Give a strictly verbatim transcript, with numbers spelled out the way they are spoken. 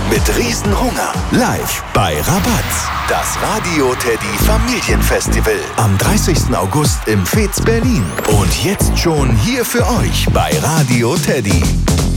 mit Riesenhunger. Live bei Rabatz. Das Radio Teddy Familienfestival. Am dreißigsten August im Fez Berlin. Und jetzt schon hier für euch bei Radio Teddy.